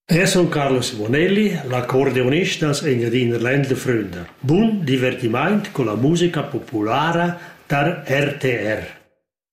Io sono Carlo Simonelli, l'accordeonista Engadiner Ländler Fründer. Buon divertimento con la musica popolare der RTR.